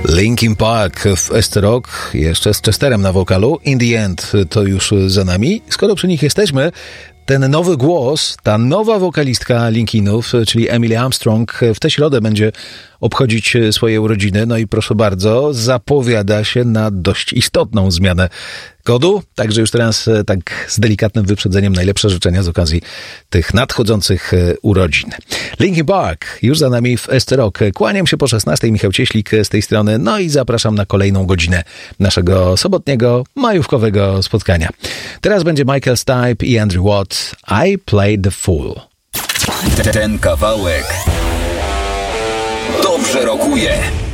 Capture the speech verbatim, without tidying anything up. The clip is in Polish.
Linkin Park w Ester Rock, jeszcze z Chesterem na wokalu. In the End to już za nami. Skoro przy nich jesteśmy, ten nowy głos, ta nowa wokalistka Linkinów, czyli Emily Armstrong, w tę środę będzie obchodzić swoje urodziny. No i proszę bardzo, zapowiada się na dość istotną zmianę kodu. Także już teraz tak z delikatnym wyprzedzeniem najlepsze życzenia z okazji tych nadchodzących urodzin. Linkin Park już za nami w Ester Rock. Kłaniam się po szesnastej, Michał Cieślik z tej strony. No i zapraszam na kolejną godzinę naszego sobotniego, majówkowego spotkania. Teraz będzie Michael Stipe i Andrew Watt. I Played the Fool. Ten kawałek dobrze rokuje.